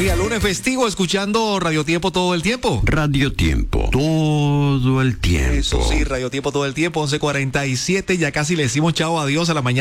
día lunes festivo, escuchando Radio Tiempo todo el tiempo. Radio Tiempo, todo el tiempo. Eso sí, Radio Tiempo todo el tiempo, 11:47. Ya casi le decimos chao, adiós a la mañana.